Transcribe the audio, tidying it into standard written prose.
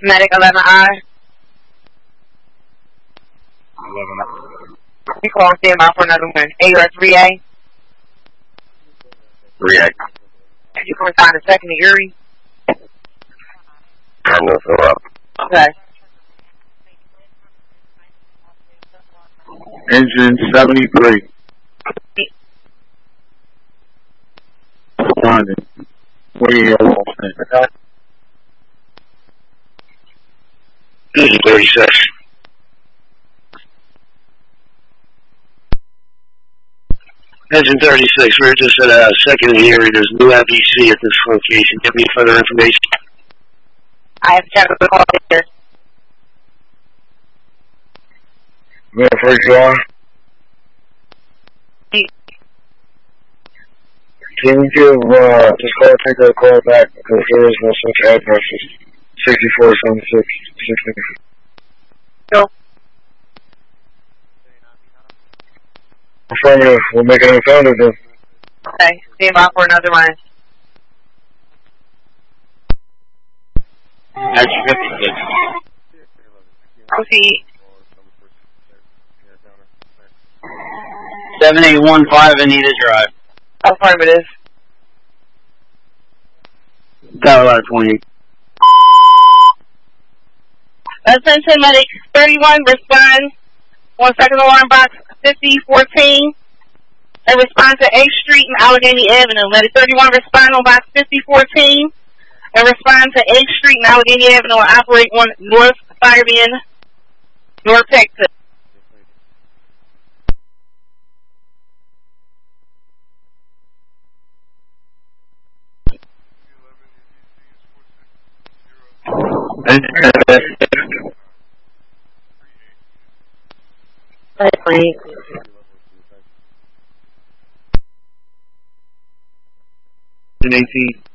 Medic 11I. 11. We call standby for another one. AR 3A. 3A. You can respond to 2nd and Erie. I'm going to fill up. Okay. Engine 73. Responding. What are you going to say? Engine 36. Engine 36, we're just at a 2nd and Erie. There's no FEC at this location. Give me further information. I have to check with the call here. Where you are? Can you give this call taker a call back because there is no such addresses. 6476 No. Affirmative. We'll make an encounter then. Okay. Standby for another one. Action 56. Proceed. 7815 Anita Drive. Affirmative. Colorado 20. Attention medic 31, respond 1 second alarm box 5014 and respond to 8th Street and Allegheny Avenue. Medic 31, respond on box 5014 and respond to 8th Street and Allegheny Avenue and operate on North Fabian, North Texas. Please. 18.